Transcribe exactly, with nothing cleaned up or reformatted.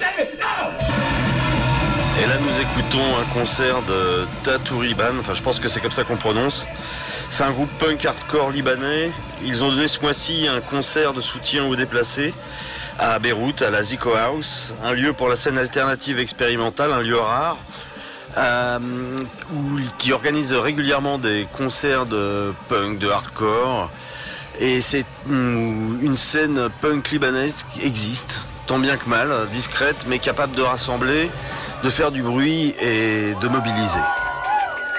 Et là, nous écoutons un concert de Tatouriban, enfin je pense que c'est comme ça qu'on prononce. C'est un groupe punk hardcore libanais. Ils ont donné ce mois-ci un concert de soutien aux déplacés à Beyrouth, à la Zico House, un lieu pour la scène alternative expérimentale, un lieu rare, euh, où, qui organise régulièrement des concerts de punk, de hardcore. Et c'est une scène punk libanaise qui existe, tant bien que mal, discrète, mais capable de rassembler, de faire du bruit et de mobiliser.